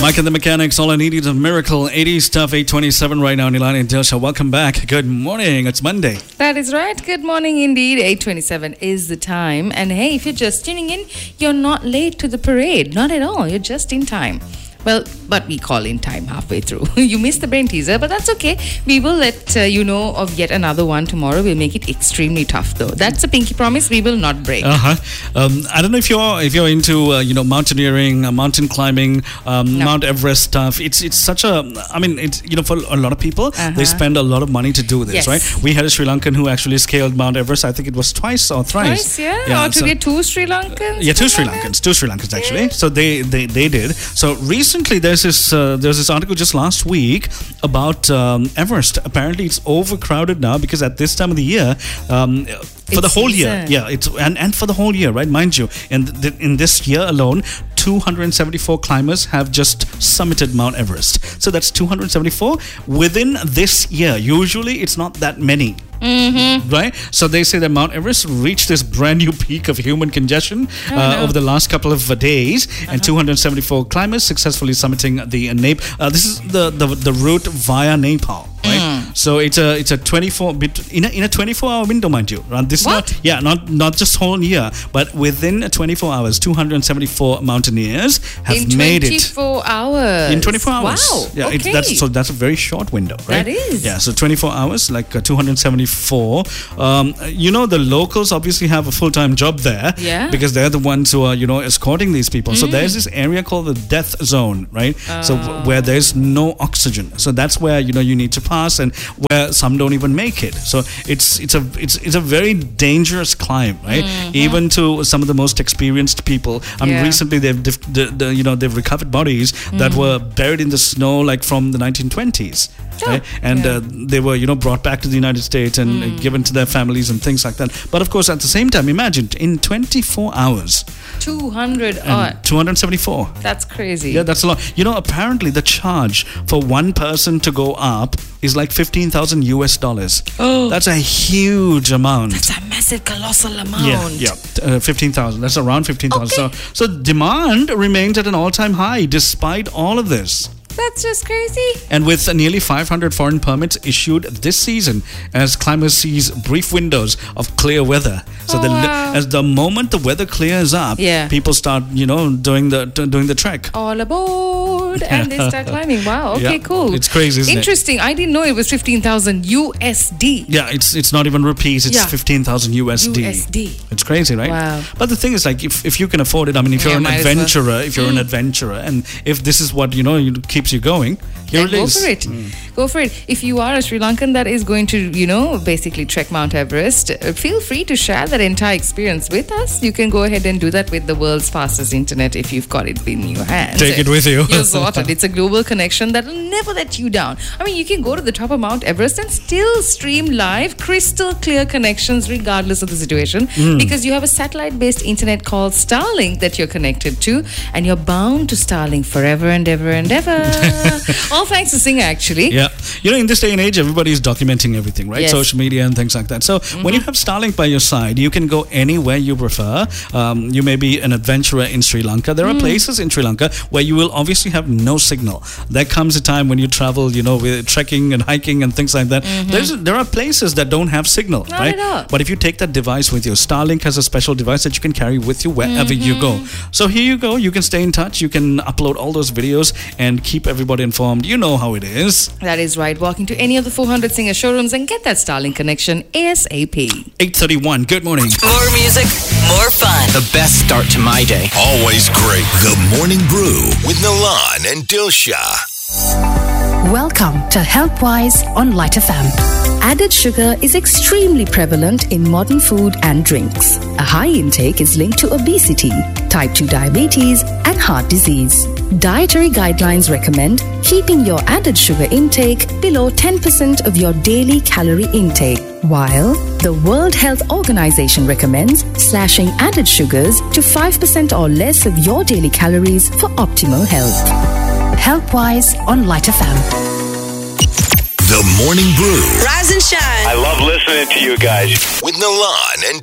Mike and the Mechanics, all I need is a miracle. 80s stuff, 8:27 right now. Nilani and Dilsha, welcome back. Good morning. It's Monday. That is right. Good morning indeed. 8:27 is the time. And hey, if you're just tuning in, you're not late to the parade. Not at all. You're just in time. Well, but we call in time halfway through. You missed the brain teaser, but that's okay. We will let you know of yet another one tomorrow. We'll make it extremely tough, though. That's a pinky promise. We will not break. I don't know if you're into mountaineering, mountain climbing, no. Mount Everest stuff. It's such a. I mean, it's for a lot of people, they spend a lot of money to do this, yes. Right? We had a Sri Lankan who actually scaled Mount Everest. I think it was twice or thrice. Twice, yeah. Or to get two Sri Lankans. Yeah, two Sri Lankans actually. Yeah. So they did. So recently there's this article just last week about Everest. Apparently it's overcrowded now because at this time of the year, for the whole year, and for the whole year, right? Mind you, in this year alone, 274 climbers have just summited Mount Everest. So that's 274 within this year. Usually it's not that many. Mm-hmm. Right? So they say that Mount Everest reached this brand new peak of human congestion over the last couple of days, and 274 climbers successfully summiting the Nepal. This is the route via Nepal. Right? So it's a 24 in a 24-hour window, mind you. This what? Not just whole year, but within 24 hours, 274 mountaineers have made it. 24 hours. In 24 hours. Wow. Yeah, okay. That's a very short window, right? That is. Yeah, so 24 hours, like 274. The locals obviously have a full-time job there, because they're the ones who are escorting these people. So there's this area called the death zone, right? So where there's no oxygen. So that's where you need to pass, and where some don't even make it. So it's a very dangerous climb, right? Even to some of the most experienced people. I mean, recently they've recovered bodies that were buried in the snow, like from the 1920s. Right? And they were, brought back to the United States and given to their families and things like that. But of course, at the same time, imagine in 24 hours, 274. That's crazy. Yeah, that's a lot. Apparently the charge for one person to go up is like $15,000 US. Oh, that's a huge amount. That's a massive, colossal amount. Yeah, 15,000. That's around 15,000. Okay. So demand remains at an all-time high despite all of this. That's just crazy. And with nearly 500 foreign permits issued this season, as climbers seize brief windows of clear weather. So as the moment the weather clears up, people start, doing the trek. All aboard, and they start climbing. Wow. Okay, cool. It's crazy, isn't Interesting. I didn't know it was 15,000 USD. Yeah, it's not even rupees. It's 15,000 USD. It's crazy, right? Wow. But the thing is, like, if you can afford it, I mean, if you're an adventurer, and if this is what keeps you going, here it is. Go for it. If you are a Sri Lankan that is going to, basically trek Mount Everest, feel free to share that entire experience with us. You can go ahead and do that with the world's fastest internet if you've got it in your hands. Take it with you. You're sorted. It's a global connection that will never let you down. I mean, you can go to the top of Mount Everest and still stream live crystal clear connections regardless of the situation, because you have a satellite-based internet called Starlink that you're connected to, and you're bound to Starlink forever and ever and ever. All thanks to Singer, actually. Yeah. In this day and age, everybody's documenting everything, right? Yes. Social media and things like that. So when you have Starlink by your side, you can go anywhere you prefer. You may be an adventurer in Sri Lanka. There are places in Sri Lanka where you will obviously have no signal. There comes a time when you travel, with trekking and hiking and things like that. There are places that don't have signal, right? But if you take that device with you, Starlink has a special device that you can carry with you wherever you go. So here you go. You can stay in touch. You can upload all those videos and keep everybody informed. You know how it is. That is right. Walk into any of the 400 Singer showrooms and get that Starlink connection ASAP. 8:31. Good morning. More music, more fun. The best start to my day. Always great. The Morning Brew with Nilan and Dilsha. Welcome to HealthWise on Light FM. Added sugar is extremely prevalent in modern food and drinks. A high intake is linked to obesity, type 2 diabetes, and heart disease. Dietary guidelines recommend keeping your added sugar intake below 10% of your daily calorie intake, while the World Health Organization recommends slashing added sugars to 5% or less of your daily calories for optimal health. HealthWise on Light FM. The Morning Brew. Rise and shine. I love listening to you guys. With Nilan and